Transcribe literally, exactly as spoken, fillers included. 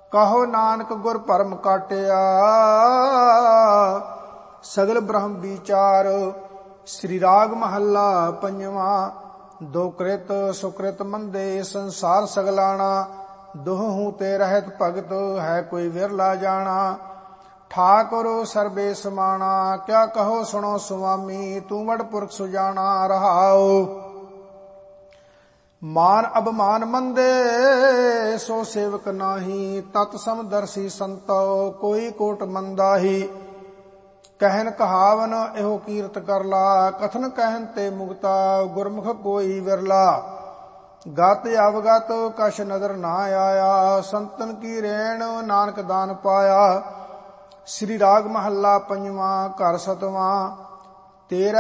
ਕਹੋ ਨਾਨਕ ਗੁਰ ਭਰਮ ਕਾਟਿਆ। ਸਗਲ ਬ੍ਰਹਮ ਵਿਚਾਰ। ਸ੍ਰੀ ਰਾਗ ਮਹੱਲਾ ਪੰਜਵਾਂ। ਦੁਕ੍ਰਿਤ ਸੁਕ੍ਰਿਤ ਮੰਦੇ ਸੰਸਾਰ ਸਗਲਾਣਾ। ਦੁਹੂ ਤੇ ਰਹਿਤ ਭਗਤ ਹੈ ਕੋਈ ਵਿਰਲਾ ਜਾਣਾ। ਠਾਕੁਰ ਸਰਬੇ ਸਮਾਣਾ ਕਿਆ ਕਹੋ ਸੁਣੋ ਸੁਆਮੀ। ਤੂੰ ਵਡ ਪੁਰਖ ਸੁਜਾਣਾ ਰਹਾਉ। ਮਾਨ ਅਭਮਾਨ ਮੰਦੇ ਸੋ ਸੇਵਕ ਨਾਹੀ। ਤਤ ਸਮਦਰਸੀ ਸੰਤੋ ਕੋਈ ਕੋਟ ਮੰਦਾਹੀ। ਕਹਿਨ ਕਹਾਵਨ ਇਹੋ ਕੀਰਤ ਕਰਲਾ। ਕਥਨ ਕਹਿਨ ਤੇ ਮੁਕਤਾ ਗੁਰਮੁਖ ਕੋਈ ਵਿਰਲਾ। ਗਤ ਅਵਗਤ ਕਛ ਨਦਰ ਨਾ ਆਇਆ। ਸੰਤਨ ਕੀ ਰੇਣ ਨਾਨਕ ਦਾਨ ਪਾਇਆ। ਸ੍ਰੀ ਰਾਗ ਮਹੱਲਾ ਪੰਜਵਾਂ। ਘਰ ਸਤਵਾਂ। ਤੇਰਾ